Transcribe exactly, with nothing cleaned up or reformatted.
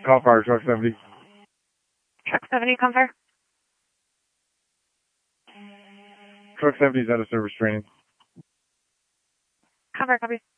Call fire, truck seventy. Truck seventy, come fire. Truck seventy is out of service training. Cover, copy.